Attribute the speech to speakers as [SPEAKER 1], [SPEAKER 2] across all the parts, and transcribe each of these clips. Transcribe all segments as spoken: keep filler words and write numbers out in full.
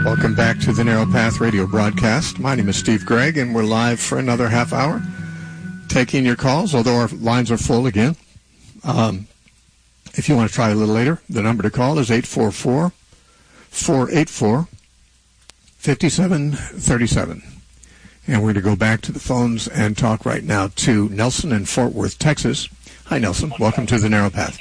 [SPEAKER 1] Welcome back to the Narrow Path Radio broadcast. My name is Steve Gregg, and we're live for another half hour, taking your calls, although our lines are full again. Um, if you want to try a little later, the number to call is eight four four, four eight four, five seven three seven. And we're going to go back to the phones and talk right now to Nelson in Fort Worth, Texas. Hi, Nelson. Welcome to the Narrow Path.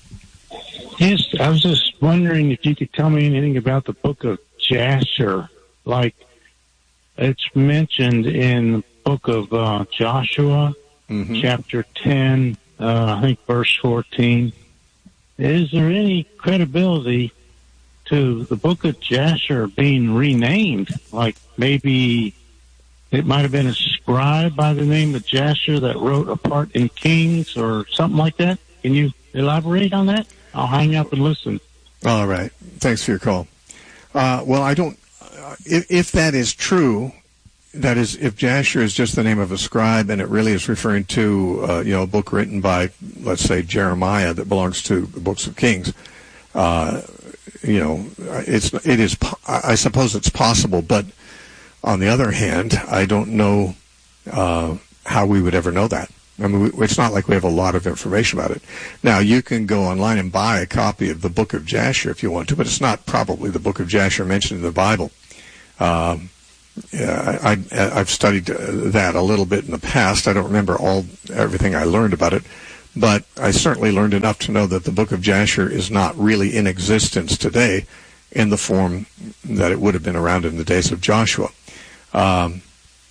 [SPEAKER 2] Yes, I was just wondering if you could tell me anything about the book of Jasher. Like, it's mentioned in the book of uh, Joshua, mm-hmm. chapter ten, uh, I think verse fourteen. Is there any credibility to the book of Jasher being renamed? Like, maybe it might have been a scribe by the name of Jasher that wrote a part in Kings or something like that? Can you elaborate on that? I'll hang up and listen.
[SPEAKER 1] All right. Thanks for your call. Uh, well, I don't, uh, if, if that is true, that is, if Jasher is just the name of a scribe and it really is referring to, uh, you know, a book written by, let's say, Jeremiah that belongs to the books of Kings, uh, you know, it's, it is, I suppose it's possible, but on the other hand, I don't know, uh, how we would ever know that. I mean, we, it's not like we have a lot of information about it. Now, you can go online and buy a copy of the Book of Jasher if you want to, but it's not probably the Book of Jasher mentioned in the Bible. Um, yeah, I, I, I've studied that a little bit in the past. I don't remember all everything I learned about it, but I certainly learned enough to know that the Book of Jasher is not really in existence today in the form that it would have been around in the days of Joshua. Um,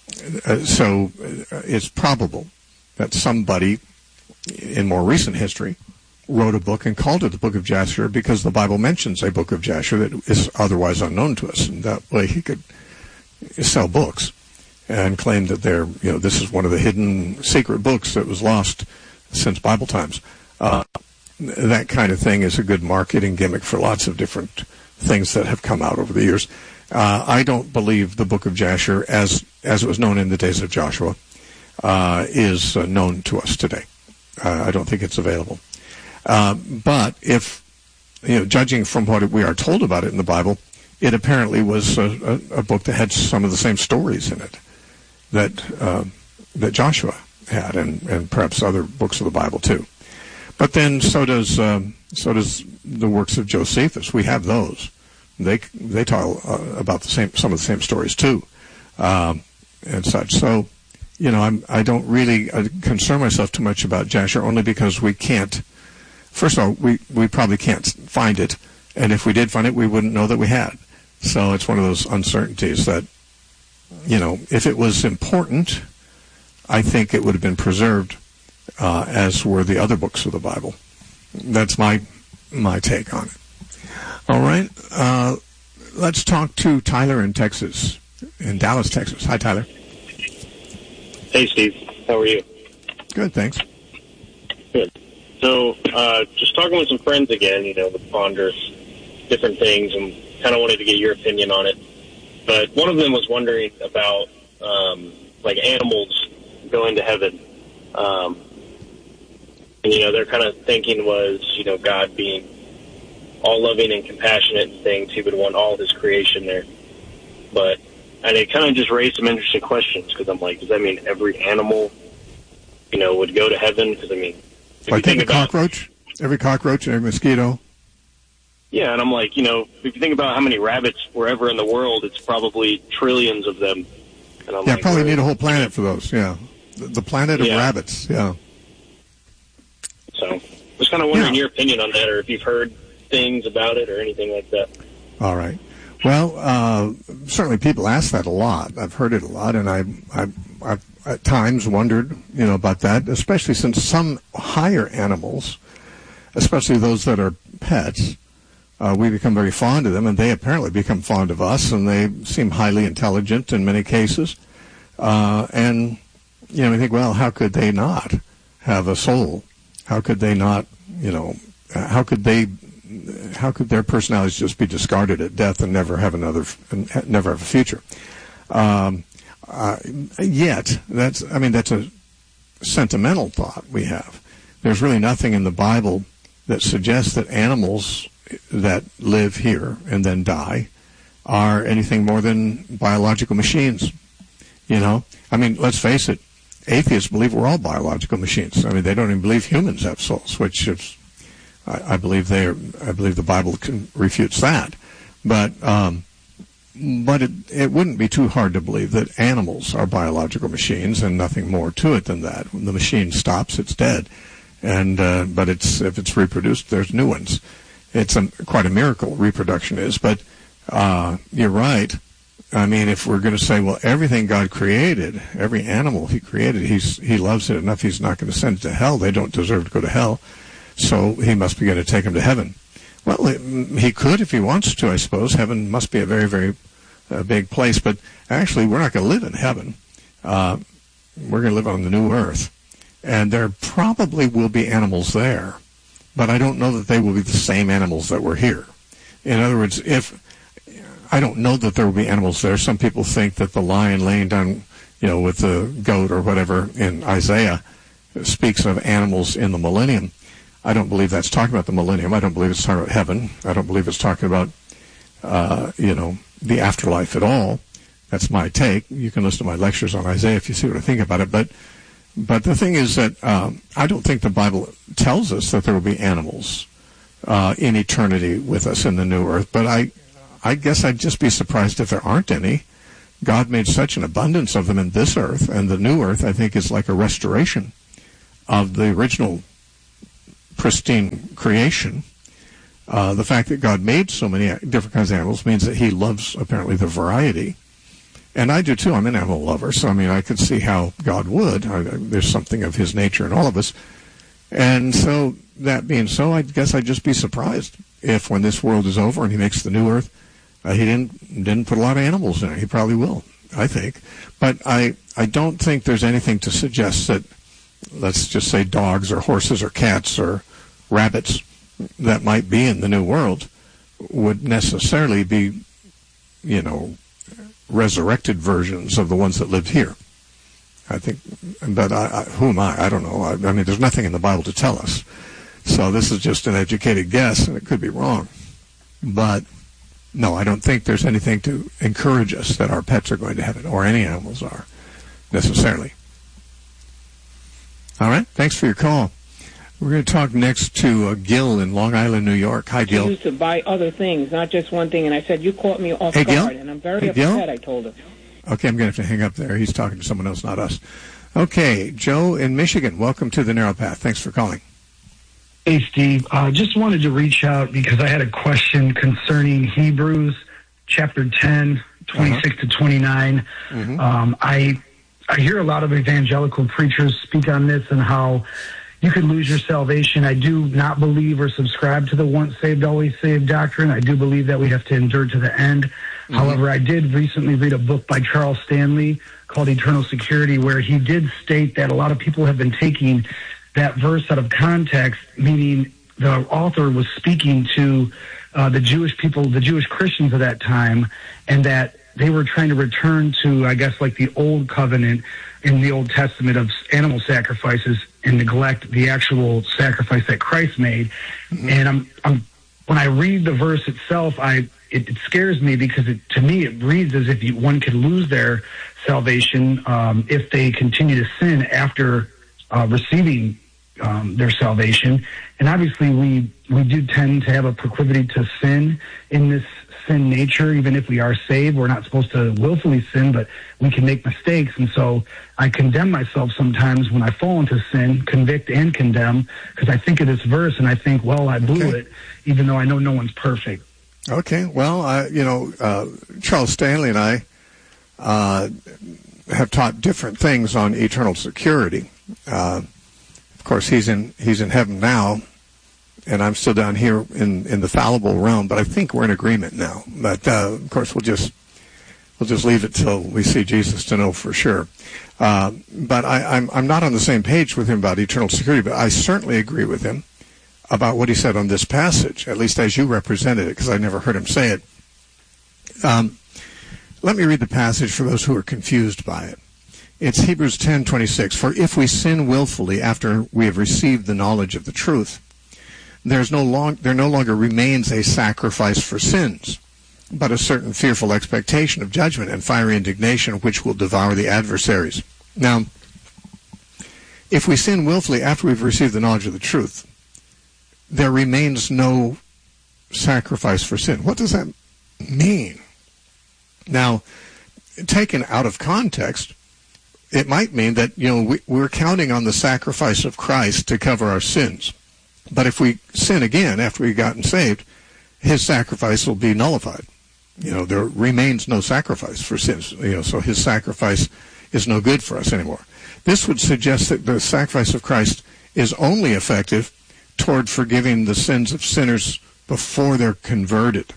[SPEAKER 1] so it's probable that somebody in more recent history wrote a book and called it the Book of Jasher because the Bible mentions a Book of Jasher that is otherwise unknown to us, and that way he could sell books and claim that they're, you know, this is one of the hidden secret books that was lost since Bible times. Uh, that kind of thing is a good marketing gimmick for lots of different things that have come out over the years. Uh, I don't believe the Book of Jasher, as as it was known in the days of Joshua, Uh, is uh, known to us today. Uh, I don't think it's available. Uh, but if, you know, judging from what we are told about it in the Bible, it apparently was a, a, a book that had some of the same stories in it that uh, that Joshua had, and, and perhaps other books of the Bible too. But then so does um, so does the works of Josephus. We have those. They they tell uh, about the same some of the same stories too, um, and such. So. You know, I'm, I don't really uh, concern myself too much about Jasher, only because we can't, first of all, we, we probably can't find it, and if we did find it, we wouldn't know that we had. So it's one of those uncertainties that, you know, if it was important, I think it would have been preserved, uh, as were the other books of the Bible. That's my my take on it. All right, uh, let's talk to Tyler in Texas, in Dallas, Texas. Hi, Tyler.
[SPEAKER 3] Hey, Steve. How are you?
[SPEAKER 1] Good, thanks.
[SPEAKER 3] Good. So, uh, just talking with some friends again, you know, with ponders, different things, and kind of wanted to get your opinion on it. But one of them was wondering about, um, like, animals going to heaven. Um, and, you know, their kind of thinking was, you know, God being all-loving and compassionate and things, he would want all his creation there. But... And it kind of just raised some interesting questions, because I'm like, does that mean every animal, you know, would go to heaven? Because, I mean...
[SPEAKER 1] Like every cockroach? Every cockroach and every mosquito?
[SPEAKER 3] Yeah, and I'm like, you know, if you think about how many rabbits were ever in the world, it's probably trillions of them. And I'm
[SPEAKER 1] yeah,
[SPEAKER 3] like,
[SPEAKER 1] probably need a whole planet for those, yeah. The, the planet of
[SPEAKER 3] yeah.
[SPEAKER 1] rabbits, yeah.
[SPEAKER 3] So, just kind of wondering
[SPEAKER 1] yeah.
[SPEAKER 3] your opinion on that, or if you've heard things about it or anything like that.
[SPEAKER 1] All right. Well, uh, certainly people ask that a lot. I've heard it a lot, and I, I, I've at times wondered, you know, about that, especially since some higher animals, especially those that are pets, uh, we become very fond of them, and they apparently become fond of us, and they seem highly intelligent in many cases. Uh, and, you know, we think, well, how could they not have a soul? How could they not, you know, how could they... How could their personalities just be discarded at death and never have another, never have a future? Um, uh, yet, that's, I mean, that's a sentimental thought we have. There's really nothing in the Bible that suggests that animals that live here and then die are anything more than biological machines. You know, I mean, let's face it, atheists believe we're all biological machines. I mean, they don't even believe humans have souls, which is, I, I believe they are, I believe the Bible can, refutes that. But, um, but it, it wouldn't be too hard to believe that animals are biological machines and nothing more to it than that. When the machine stops, it's dead. And, uh, but it's, if it's reproduced, there's new ones. It's a, quite a miracle, reproduction is. But, uh, you're right. I mean, if we're going to say, well, everything God created, every animal he created, he's, he loves it enough, he's not going to send it to hell. They don't deserve to go to hell. So he must be going to take them to heaven. Well, he could if he wants to, I suppose. Heaven must be a very, very uh, big place. But actually, we're not going to live in heaven. Uh, we're going to live on the new earth. And there probably will be animals there. But I don't know that they will be the same animals that were here. In other words, if I don't know that there will be animals there. Some people think that the lion laying down, you know, with the goat or whatever in Isaiah speaks of animals in the millennium. I don't believe that's talking about the millennium. I don't believe it's talking about heaven. I don't believe it's talking about, uh, you know, the afterlife at all. That's my take. You can listen to my lectures on Isaiah if you see what I think about it. But, but the thing is that um, I don't think the Bible tells us that there will be animals uh, in eternity with us in the new earth. But I, I guess I'd just be surprised if there aren't any. God made such an abundance of them in this earth, and the new earth, I think, is like a restoration of the original pristine creation. Uh, the fact that God made so many different kinds of animals means that he loves, apparently, the variety. And I do, too. I'm an animal lover, so, I mean, I could see how God would. I, there's something of his nature in all of us. And so, that being so, I guess I'd just be surprised if, when this world is over and he makes the new earth, uh, he didn't didn't put a lot of animals in it. He probably will, I think. But I, I don't think there's anything to suggest that, let's just say, dogs or horses or cats or rabbits that might be in the new world would necessarily be, you know, resurrected versions of the ones that lived here. I think, but I, I, who am I? I don't know. I, I mean, there's nothing in the Bible to tell us. So this is just an educated guess, and it could be wrong. But, no, I don't think there's anything to encourage us that our pets are going to heaven, or any animals are, necessarily. All right, thanks for your call. We're going to talk next to uh, Gil in Long Island, New York. Hi, Gil.
[SPEAKER 4] She used to buy other things, not just one thing, and I said, you caught me off
[SPEAKER 1] hey,
[SPEAKER 4] guard,
[SPEAKER 1] Gil?
[SPEAKER 4] and I'm very
[SPEAKER 1] hey,
[SPEAKER 4] upset,
[SPEAKER 1] Gil?
[SPEAKER 4] I told her.
[SPEAKER 1] Okay, I'm going to have to hang up there. He's talking to someone else, not us. Okay, Joe in Michigan, welcome to the Narrow Path. Thanks for calling.
[SPEAKER 5] Hey, Steve. I uh, just wanted to reach out because I had a question concerning Hebrews chapter ten, twenty-six uh-huh. to twenty-nine. Mm-hmm. Um, I I hear a lot of evangelical preachers speak on this and how you could lose your salvation. I do not believe or subscribe to the once saved, always saved doctrine. I do believe that we have to endure to the end. Mm-hmm. However, I did recently read a book by Charles Stanley called Eternal Security, where he did state that a lot of people have been taking that verse out of context, meaning the author was speaking to uh, the Jewish people, the Jewish Christians of that time, and that they were trying to return to, I guess, like the old covenant in the Old Testament of animal sacrifices and neglect the actual sacrifice that Christ made. Mm-hmm. And I'm, I'm, when I read the verse itself, I it, it scares me because it, to me it reads as if you, one could lose their salvation um, if they continue to sin after uh, receiving um, their salvation. And obviously, we we do tend to have a proclivity to sin in this sin nature. Even if we are saved, we're not supposed to willfully sin, but we can make mistakes. And so I condemn myself sometimes when I fall into sin, convict and condemn, because I think of this verse and I think, well, I blew okay. it, even though I know no one's perfect.
[SPEAKER 1] Okay, well, I, you know, uh, Charles Stanley and I uh, have taught different things on eternal security. Uh, of course, he's in he's in heaven now, and I'm still down here in, in the fallible realm. But I think we're in agreement now. But uh, of course, we'll just we'll just leave it till we see Jesus to know for sure. Uh, but I, I'm I'm not on the same page with him about eternal security. But I certainly agree with him about what he said on this passage, at least as you represented it, because I never heard him say it. Um, let me read the passage for those who are confused by it. It's Hebrews ten twenty-six. For if we sin willfully after we have received the knowledge of the truth, there's no long, there no longer remains a sacrifice for sins, but a certain fearful expectation of judgment and fiery indignation which will devour the adversaries. Now, if we sin willfully after we've received the knowledge of the truth, there remains no sacrifice for sin. What does that mean? Now, taken out of context, it might mean that, you know, we, we're counting on the sacrifice of Christ to cover our sins. But if we sin again after we've gotten saved, his sacrifice will be nullified. You know, there remains no sacrifice for sins. You know, so his sacrifice is no good for us anymore. This would suggest that the sacrifice of Christ is only effective toward forgiving the sins of sinners before they're converted.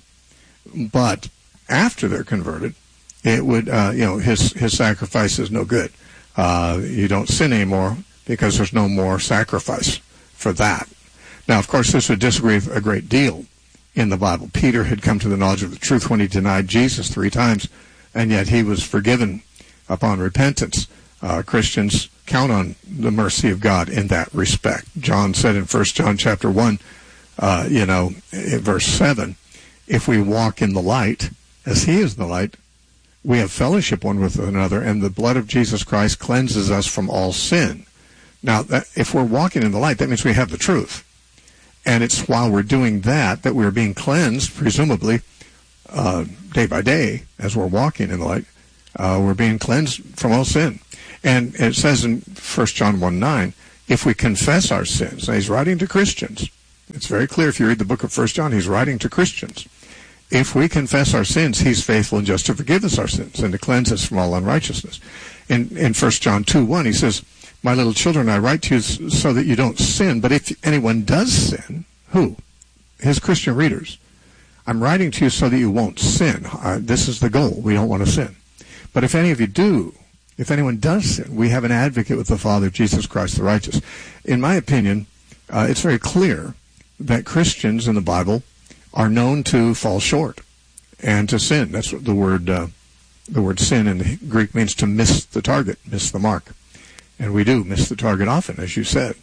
[SPEAKER 1] But after they're converted, it would, uh, you know, his his sacrifice is no good. Uh, you don't sin anymore because there's no more sacrifice for that. Now, of course, this would disagree a great deal in the Bible. Peter had come to the knowledge of the truth when he denied Jesus three times, and yet he was forgiven upon repentance. Uh, Christians count on the mercy of God in that respect. John said in First John chapter one, uh, you know, in verse seven, if we walk in the light, as he is the light, we have fellowship one with another, and the blood of Jesus Christ cleanses us from all sin. Now, that, if we're walking in the light, that means we have the truth. And it's while we're doing that that we're being cleansed, presumably, uh, day by day, as we're walking in the light, uh, we're being cleansed from all sin. And it says in First John one nine, if we confess our sins, now he's writing to Christians. It's very clear if you read the book of First John, he's writing to Christians. If we confess our sins, he's faithful and just to forgive us our sins and to cleanse us from all unrighteousness. In, in First John two one, he says, my little children, I write to you so that you don't sin, but if anyone does sin, who? His Christian readers. I'm writing to you so that you won't sin. Uh, this is the goal. We don't want to sin. But if any of you do, if anyone does sin, we have an advocate with the Father, Jesus Christ the righteous. In my opinion, uh, it's very clear that Christians in the Bible are known to fall short and to sin. That's what the word uh, the word sin in the Greek means, to miss the target, miss the mark. And we do miss the target often, as you said.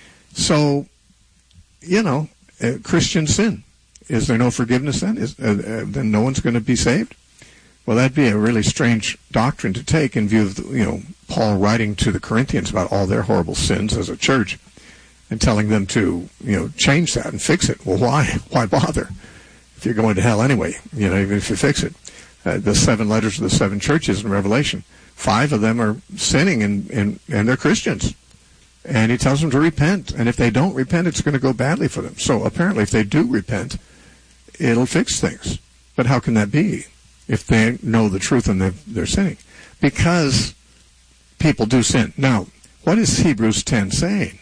[SPEAKER 1] So, you know, uh, Christians sin. Is there no forgiveness then? Is, uh, uh, then no one's going to be saved? Well, that'd be a really strange doctrine to take in view of, the, you know, Paul writing to the Corinthians about all their horrible sins as a church and telling them to, you know, change that and fix it. Well, why? Why bother if you're going to hell anyway, you know, even if you fix it? Uh, the seven letters of the seven churches in Revelation, five of them are sinning, and, and, and they're Christians. And he tells them to repent. And if they don't repent, it's going to go badly for them. So apparently if they do repent, it'll fix things. But how can that be if they know the truth and they're, they're sinning? Because people do sin. Now, what is Hebrews ten saying?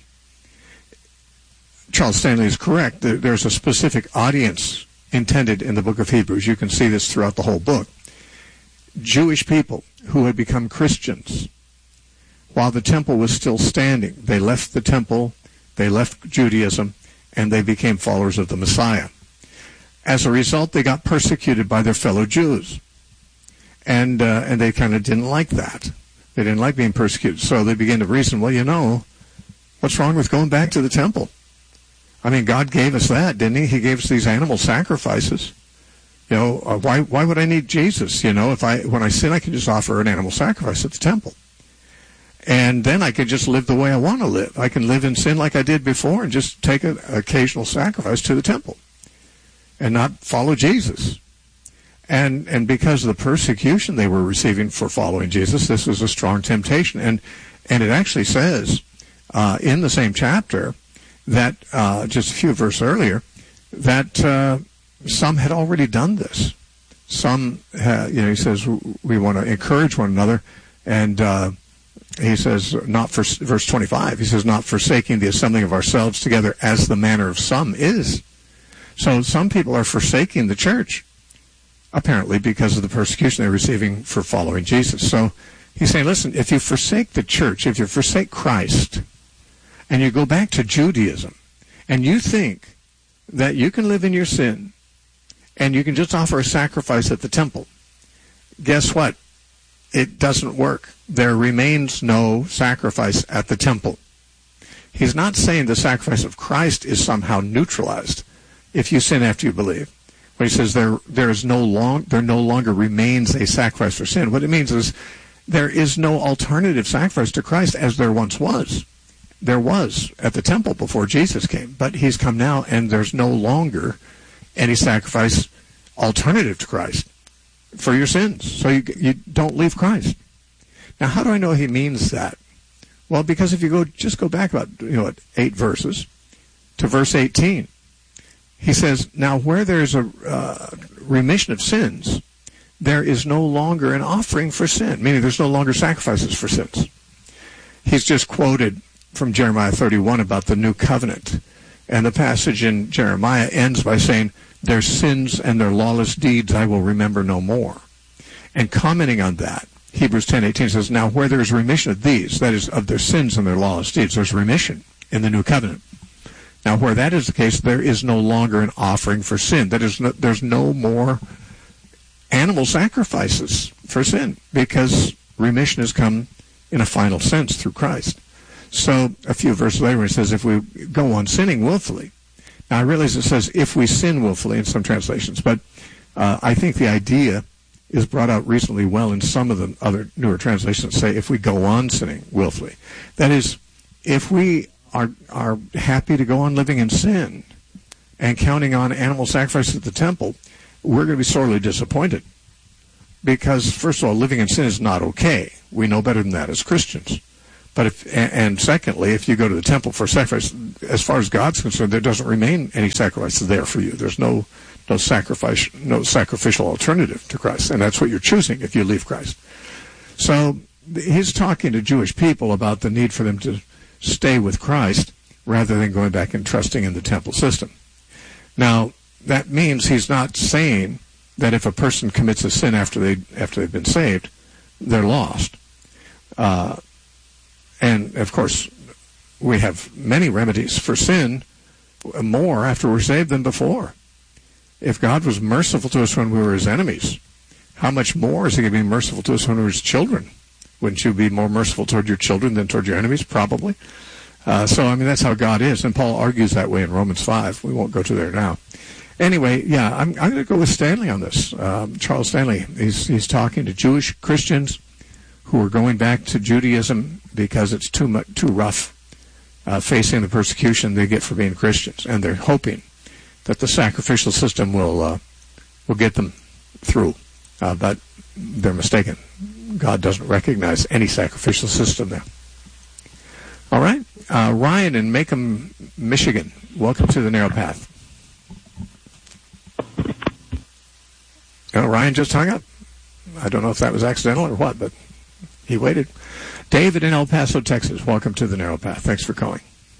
[SPEAKER 1] Charles Stanley is correct. There's a specific audience intended in the book of Hebrews. You can see this throughout the whole book. Jewish people who had become Christians while the temple was still standing. They left the temple, they left Judaism, and they became followers of the Messiah. As a result, they got persecuted by their fellow Jews. And uh, and they kind of didn't like that. They didn't like being persecuted. So they began to reason, well, you know, what's wrong with going back to the temple? I mean, God gave us that, didn't he? He gave us these animal sacrifices. You know, uh, why why would I need Jesus? You know, if I when I sin, I can just offer an animal sacrifice at the temple. And then I could just live the way I want to live. I can live in sin like I did before and just take an occasional sacrifice to the temple and not follow Jesus. And and because of the persecution they were receiving for following Jesus, this was a strong temptation. And and it actually says uh, in the same chapter that uh, just a few verses earlier that uh, some had already done this. Some, uh, you know, he says we want to encourage one another, and uh, he says not for verse twenty-five. He says not forsaking the assembling of ourselves together as the manner of some is. So some people are forsaking the church, apparently because of the persecution they're receiving for following Jesus. So he's saying, listen, if you forsake the church, if you forsake Christ, and you go back to Judaism, and you think that you can live in your sin, and you can just offer a sacrifice at the temple, guess what? It doesn't work. There remains no sacrifice at the temple. He's not saying the sacrifice of Christ is somehow neutralized if you sin after you believe. when he says there there is no long there no longer remains a sacrifice for sin. What it means is there is no alternative sacrifice to Christ as there once was. There was at the temple before Jesus came, but he's come now, and there's no longer any sacrifice alternative to Christ for your sins. So you you don't leave Christ. Now, how do I know he means that? Well, because if you go just go back about you know eight verses to verse eighteen, he says, "Now where there is a uh, remission of sins, there is no longer an offering for sin," meaning there's no longer sacrifices for sins. He's just quoted from Jeremiah thirty-one about the new covenant, and the passage in Jeremiah ends by saying, "Their sins and their lawless deeds I will remember no more." And commenting on that, Hebrews ten eighteen says, "Now where there is remission of these," that is, of their sins and their lawless deeds, there's remission in the new covenant. Now where that is the case, there is no longer an offering for sin. That is, no, there's no more animal sacrifices for sin, because remission has come in a final sense through Christ. So a few verses later it says, if we go on sinning willfully. Now I realize it says if we sin willfully in some translations, but uh, I think the idea is brought out reasonably well in some of the other newer translations that say if we go on sinning willfully. That is, if we are are happy to go on living in sin and counting on animal sacrifice at the temple, we're going to be sorely disappointed. Because, first of all, living in sin is not okay. We know better than that as Christians. But if, and secondly, if you go to the temple for sacrifice, as far as God's concerned, there doesn't remain any sacrifice there for you. There's no no sacrifice, no sacrificial alternative to Christ, and that's what you're choosing if you leave Christ. So he's talking to Jewish people about the need for them to stay with Christ rather than going back and trusting in the temple system. Now that means he's not saying that if a person commits a sin after they after they've been saved, they're lost. Uh, And, of course, we have many remedies for sin, more after we're saved than before. If God was merciful to us when we were his enemies, how much more is he going to be merciful to us when we were his children? Wouldn't you be more merciful toward your children than toward your enemies? Probably. Uh, so, I mean, that's how God is. And Paul argues that way in Romans five. We won't go to there now. Anyway, yeah, I'm, I'm going to go with Stanley on this. Um, Charles Stanley, he's, he's talking to Jewish Christians who are going back to Judaism because it's too much, too rough uh, facing the persecution they get for being Christians, and they're hoping that the sacrificial system will uh, will get them through. Uh, but they're mistaken. God doesn't recognize any sacrificial system there. All right, uh, Ryan in Macomb, Michigan. Welcome to the Narrow Path. Oh, Ryan just hung up. I don't know if that was accidental or what, but he waited. David in El Paso, Texas. Welcome to the Narrow Path. Thanks for calling.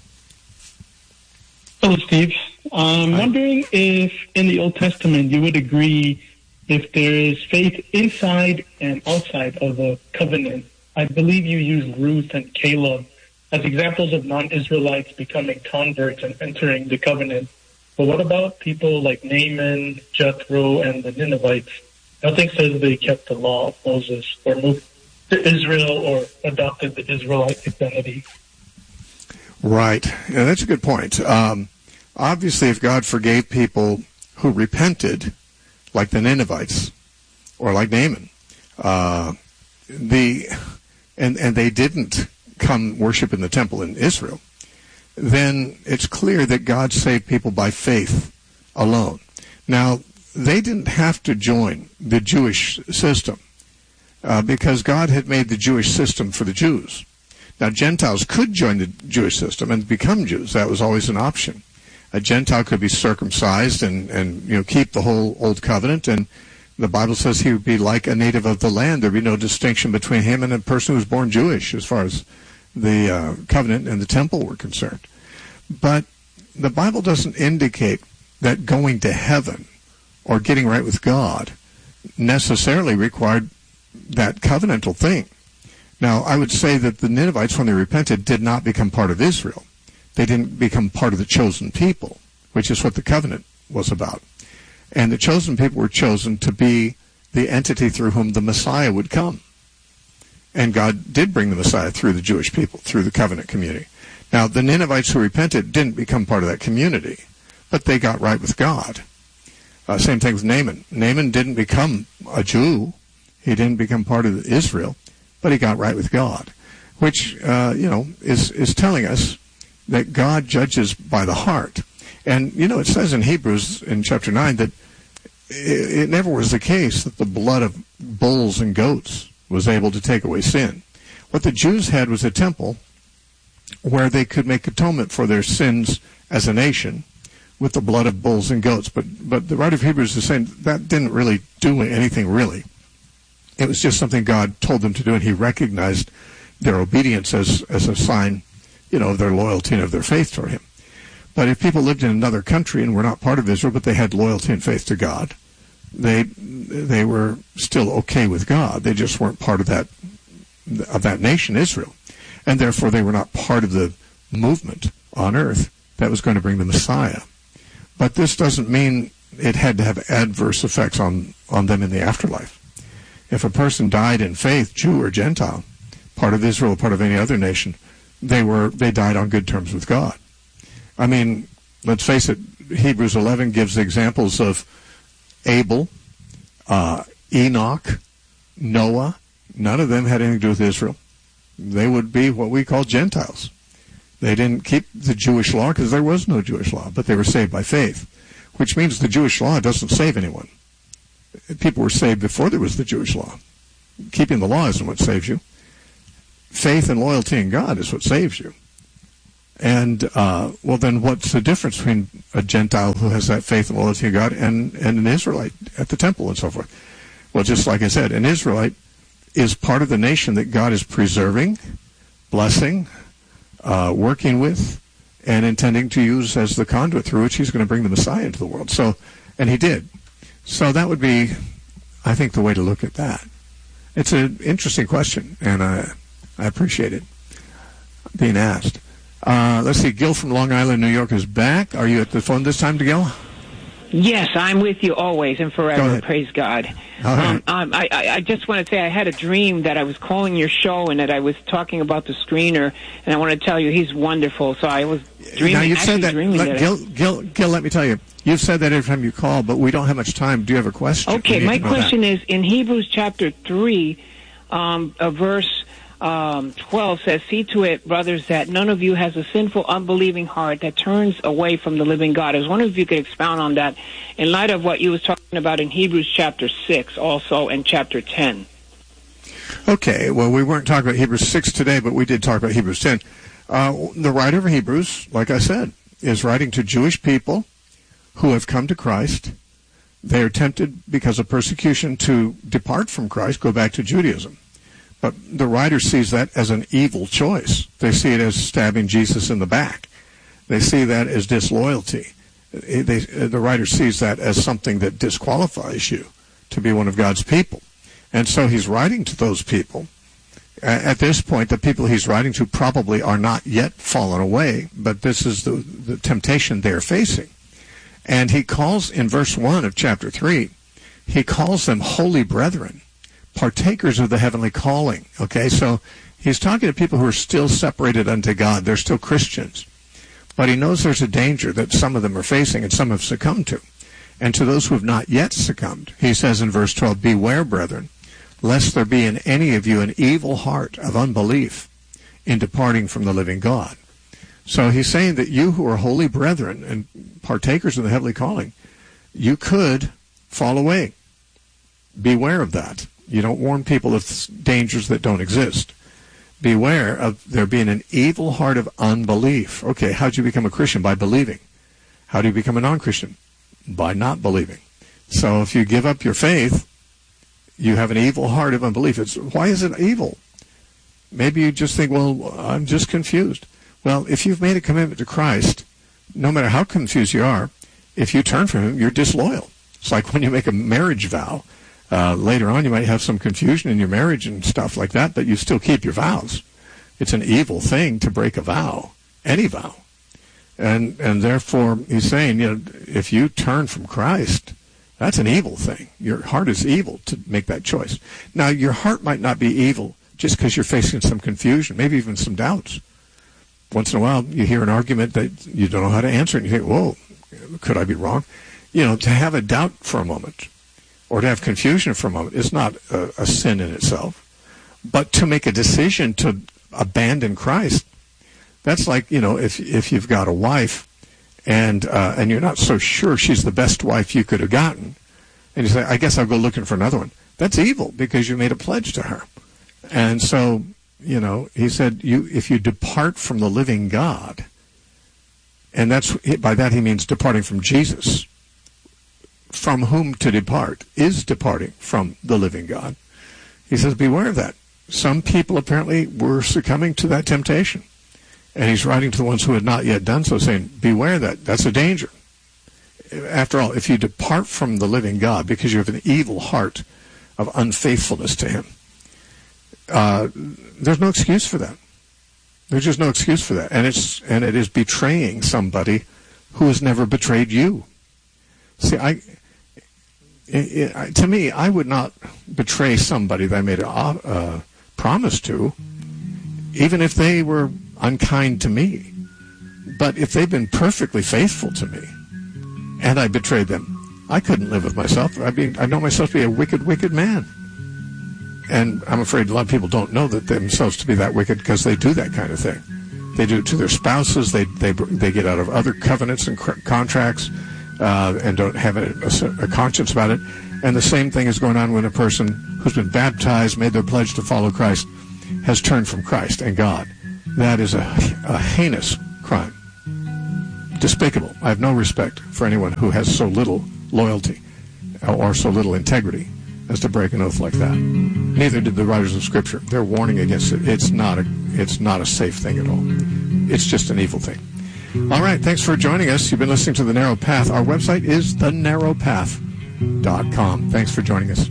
[SPEAKER 6] Hello, Steve. I'm
[SPEAKER 1] Hi.
[SPEAKER 6] wondering if in the Old Testament you would agree if there is faith inside and outside of the covenant. I believe you used Ruth and Caleb as examples of non-Israelites becoming converts and entering the covenant. But what about people like Naaman, Jethro, and the Ninevites? Nothing says they kept the law of Moses or moved to Israel or adopted the Israelite identity.
[SPEAKER 1] Right. Yeah, that's a good point. Um, obviously, if God forgave people who repented, like the Ninevites or like Naaman, uh, the and and they didn't come worship in the temple in Israel, then it's clear that God saved people by faith alone. Now, they didn't have to join the Jewish system uh, because God had made the Jewish system for the Jews. Now, Gentiles could join the Jewish system and become Jews. That was always an option. A Gentile could be circumcised and, and you know keep the whole Old Covenant, and the Bible says he would be like a native of the land. There would be no distinction between him and a person who was born Jewish as far as the uh, covenant and the temple were concerned. But the Bible doesn't indicate that going to heaven or getting right with God necessarily required that covenantal thing. Now, I would say that the Ninevites, when they repented, did not become part of Israel. They didn't become part of the chosen people, which is what the covenant was about. And the chosen people were chosen to be the entity through whom the Messiah would come. And God did bring the Messiah through the Jewish people, through the covenant community. Now, the Ninevites who repented didn't become part of that community, but they got right with God. Uh, same thing with Naaman. Naaman didn't become a Jew. He didn't become part of Israel, but he got right with God, which, uh, you know, is, is telling us that God judges by the heart. And, you know, it says in Hebrews in chapter nine that it, it never was the case that the blood of bulls and goats was able to take away sin. What the Jews had was a temple where they could make atonement for their sins as a nation with the blood of bulls and goats. But but the writer of Hebrews is saying that didn't really do anything, really. It was just something God told them to do, and he recognized their obedience as, as a sign, you know, of their loyalty and of their faith toward him. But if people lived in another country and were not part of Israel, but they had loyalty and faith to God, they they were still okay with God. They just weren't part of that of that nation, Israel. And therefore they were not part of the movement on earth that was going to bring the Messiah. But this doesn't mean it had to have adverse effects on, on them in the afterlife. If a person died in faith, Jew or Gentile, part of Israel or part of any other nation, they were they died on good terms with God. I mean, let's face it, Hebrews eleven gives examples of Abel, uh, Enoch, Noah. None of them had anything to do with Israel. They would be what we call Gentiles. They didn't keep the Jewish law because there was no Jewish law, but they were saved by faith, which means the Jewish law doesn't save anyone. People were saved before there was the Jewish law. Keeping the law isn't what saves you. Faith and loyalty in God is what saves you. And, uh, well, then what's the difference between a Gentile who has that faith and loyalty in God and, and an Israelite at the temple and so forth? Well, just like I said, an Israelite is part of the nation that God is preserving, blessing, uh, working with, and intending to use as the conduit through which he's going to bring the Messiah into the world. So, and he did. So that would be, I think, the way to look at that. It's an interesting question, and I, I appreciate it being asked. Uh, let's see, Gil from Long Island, New York is back. Are you at the phone this time, Gil?
[SPEAKER 4] Yes, I'm with you always and forever. Praise God.
[SPEAKER 1] All right.
[SPEAKER 4] Um, um, I, I just want to say I had a dream that I was calling your show and that I was talking about the screener, and I want to tell you he's wonderful. So I was dreaming.
[SPEAKER 1] Now, you've said that,
[SPEAKER 4] dreaming
[SPEAKER 1] let,
[SPEAKER 4] that
[SPEAKER 1] Gil, Gil, Gil, let me tell you, you've said that every time you call, but we don't have much time. Do you have a question?
[SPEAKER 4] Okay, my question that. is, in Hebrews chapter three, um, uh, verse Um, twelve says, "See to it, brothers, that none of you has a sinful, unbelieving heart that turns away from the living God." I was wondering if you could expound on that in light of what you was talking about in Hebrews chapter six also and chapter ten.
[SPEAKER 1] Okay, well, we weren't talking about Hebrews six today, but we did talk about Hebrews ten. Uh, the writer of Hebrews, like I said, is writing to Jewish people who have come to Christ. They are tempted because of persecution to depart from Christ, go back to Judaism. But the writer sees that as an evil choice. They see it as stabbing Jesus in the back. They see that as disloyalty. They, the writer sees that as something that disqualifies you to be one of God's people. And so he's writing to those people. At this point, the people he's writing to probably are not yet fallen away, but this is the, the temptation they're facing. And he calls, in verse one of chapter three, he calls them holy brethren, partakers of the heavenly calling. Okay, so he's talking to people who are still separated unto God. They're still Christians. But he knows there's a danger that some of them are facing and some have succumbed to. And to those who have not yet succumbed, he says in verse twelve, "Beware, brethren, lest there be in any of you an evil heart of unbelief in departing from the living God." So he's saying that you who are holy brethren and partakers of the heavenly calling, you could fall away. Beware of that. You don't warn people of dangers that don't exist. Beware of there being an evil heart of unbelief. Okay, how do you become a Christian? By believing. How do you become a non-Christian? By not believing. So if you give up your faith, you have an evil heart of unbelief. It's, why is it evil? Maybe you just think, well, I'm just confused. Well, if you've made a commitment to Christ, no matter how confused you are, if you turn from him, you're disloyal. It's like when you make a marriage vow. Uh, later on, you might have some confusion in your marriage and stuff like that, but you still keep your vows. It's an evil thing to break a vow, any vow. And and therefore, he's saying, you know, if you turn from Christ, that's an evil thing. Your heart is evil to make that choice. Now, your heart might not be evil just because you're facing some confusion, maybe even some doubts. Once in a while, you hear an argument that you don't know how to answer, and you think, whoa, could I be wrong? you know, to have a doubt for a moment or to have confusion for a moment is not a, a sin in itself. But to make a decision to abandon Christ, that's like, you know, if if you've got a wife and uh, and you're not so sure she's the best wife you could have gotten, and you say, I guess I'll go looking for another one. That's evil because you made a pledge to her. And so, you know, he said, you if you depart from the living God, and that's by that he means departing from Jesus, from whom to depart is departing from the living God. He says, beware of that. Some people apparently were succumbing to that temptation. And he's writing to the ones who had not yet done so, saying, beware that. That's a danger. After all, if you depart from the living God because you have an evil heart of unfaithfulness to him, uh, there's no excuse for that. There's just no excuse for that. And it's and it is betraying somebody who has never betrayed you. See, I... It, it, to me, I would not betray somebody that I made a uh, promise to, even if they were unkind to me. But if they've been perfectly faithful to me, and I betrayed them, I couldn't live with myself. I mean, I know myself to be a wicked, wicked man. And I'm afraid a lot of people don't know that themselves to be that wicked because they do that kind of thing. They do it to their spouses. They they they get out of other covenants and cr- contracts. Uh, and don't have a, a, a conscience about it. And the same thing is going on when a person who's been baptized, made their pledge to follow Christ, has turned from Christ and God. That is a, a heinous crime. Despicable. I have no respect for anyone who has so little loyalty or so little integrity as to break an oath like that. Neither did the writers of Scripture. They're warning against it. It's not a, it's not a safe thing at all. It's just an evil thing. All right, thanks for joining us. You've been listening to The Narrow Path. Our website is the narrow path dot com. Thanks for joining us.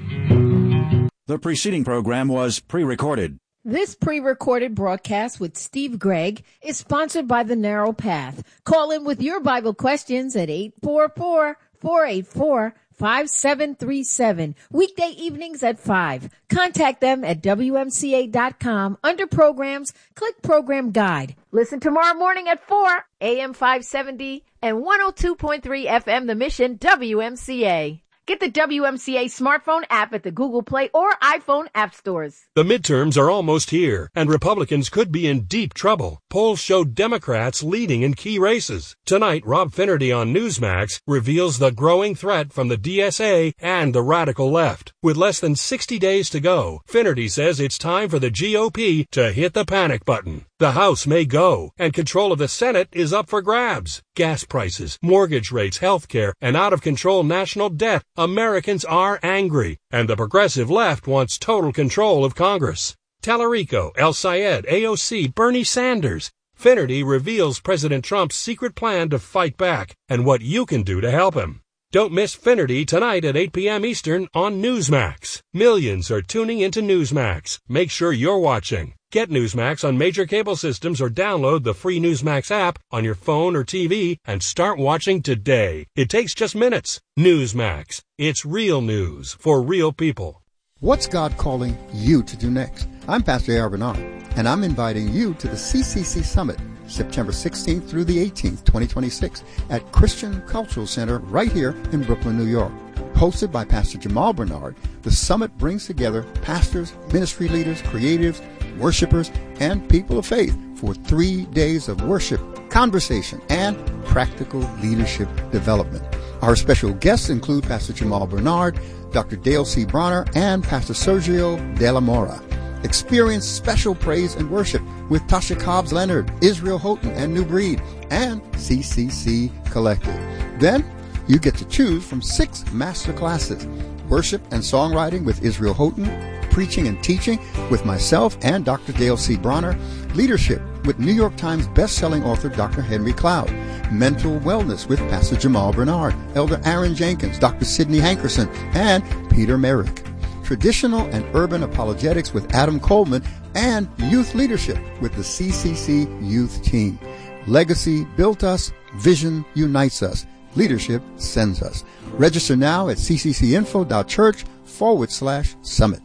[SPEAKER 7] The preceding program was pre-recorded.
[SPEAKER 8] This pre-recorded broadcast with Steve Gregg is sponsored by The Narrow Path. Call in with your Bible questions at eight four four, four eight four, five seven three seven. Weekday evenings at five. Contact them at W M C A dot com. Under Programs, click Program Guide. Listen tomorrow morning at four, A M five seventy and one oh two point three F M The Mission, W M C A. Get the W M C A smartphone app at the Google Play or iPhone app stores.
[SPEAKER 9] The midterms are almost here, and Republicans could be in deep trouble. Polls show Democrats leading in key races. Tonight, Rob Finnerty on Newsmax reveals the growing threat from the D S A and the radical left. With less than sixty days to go, Finnerty says it's time for the G O P to hit the panic button. The House may go, and control of the Senate is up for grabs. Gas prices, mortgage rates, health care, and out-of-control national debt. Americans are angry, and the progressive left wants total control of Congress. Tallarico, El Sayed, A O C, Bernie Sanders. Finnerty reveals President Trump's secret plan to fight back and what you can do to help him. Don't miss Finnerty tonight at eight p.m. Eastern on Newsmax. Millions are tuning into Newsmax. Make sure you're watching. Get Newsmax on major cable systems or download the free Newsmax app on your phone or T V and start watching today. It takes just minutes. Newsmax. It's real news for real people.
[SPEAKER 10] What's God calling you to do next? I'm Pastor A R Bernard, and I'm inviting you to the C C C Summit, September sixteenth through the eighteenth, twenty twenty-six, at Christian Cultural Center right here in Brooklyn, New York. Hosted by Pastor Jamal Bernard, the summit brings together pastors, ministry leaders, creatives, worshipers, and people of faith for three days of worship, conversation, and practical leadership development. Our special guests include Pastor Jamal Bernard, Doctor Dale C. Bronner, and Pastor Sergio De La Mora. Experience special praise and worship with Tasha Cobbs Leonard, Israel Houghton, and New Breed, and C C C Collective. Then, you get to choose from six master classes: worship and songwriting with Israel Houghton, preaching and teaching with myself and Doctor Dale C. Bronner, leadership with New York Times best-selling author Doctor Henry Cloud, mental wellness with Pastor Jamal Bernard, Elder Aaron Jenkins, Doctor Sidney Hankerson, and Peter Merrick, traditional and urban apologetics with Adam Coleman, and youth leadership with the C C C Youth Team. Legacy built us, vision unites us. Leadership sends us. Register now at cccinfo.church forward slash summit.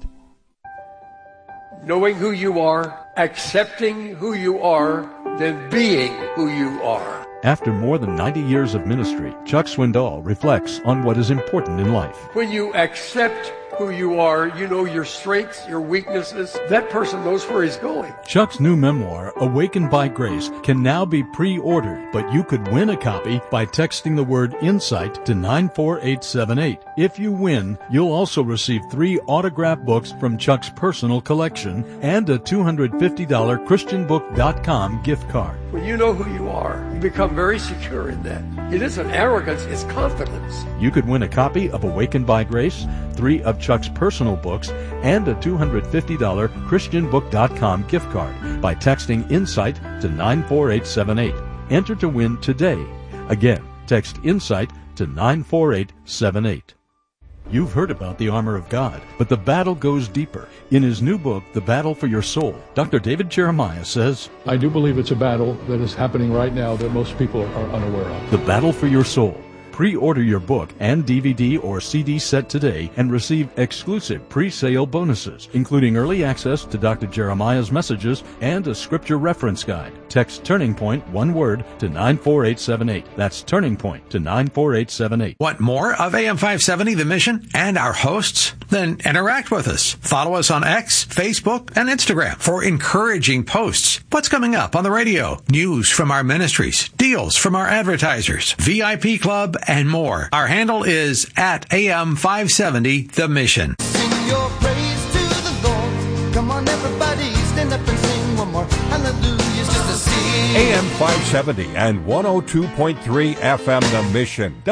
[SPEAKER 11] Knowing who you are, accepting who you are, then being who you are. After more than ninety years of ministry, Chuck Swindoll reflects on what is important in life.
[SPEAKER 12] When you accept who you are, you know your strengths, your weaknesses. That person knows where he's going.
[SPEAKER 11] Chuck's new memoir, Awakened by Grace, can now be pre-ordered, but you could win a copy by texting the word INSIGHT to nine four eight seven eight. If you win, you'll also receive three autographed books from Chuck's personal collection and a two hundred fifty dollars Christian book dot com gift card.
[SPEAKER 12] When you know who you are, you become very secure in that. It isn't arrogance, it's confidence.
[SPEAKER 11] You could win a copy of Awakened by Grace, three of Chuck's personal books, and a two hundred fifty dollars Christian book dot com gift card by texting INSIGHT to nine four eight seven eight. Enter to win today. Again, text INSIGHT to nine four eight seven eight. You've heard about the armor of God, but the battle goes deeper. In his new book, The Battle for Your Soul, Doctor David Jeremiah says,
[SPEAKER 13] I do believe it's a battle that is happening right now that most people are unaware of.
[SPEAKER 11] The Battle for Your Soul. Pre-order your book and D V D or C D set today and receive exclusive pre-sale bonuses, including early access to Doctor Jeremiah's messages and a scripture reference guide. Text Turning Point, one word, to nine four eight seven eight. That's Turning Point to nine four eight seven eight.
[SPEAKER 14] Want more of A M five seventy, The Mission, and our hosts? Then interact with us. Follow us on X, Facebook, and Instagram for encouraging posts. What's coming up on the radio? News from our ministries, deals from our advertisers, V I P Club, and more. Our handle is at A M five seventy, The Mission.
[SPEAKER 15] Sing your praise to the Lord. Come on, everybody, stand up and sing one more. Hallelujah, just to sing.
[SPEAKER 16] A M five seventy and one oh two point three F M, The Mission.